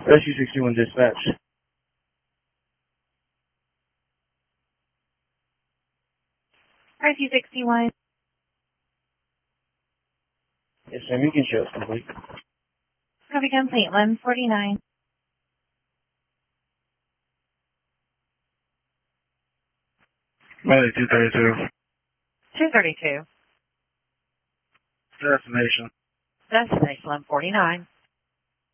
Rescue 61 dispatch. Rescue 61. Yes, ma'am, you can show us complete. Copy complete, 1149. Mileage 232. 232. Destination. Destination 1149.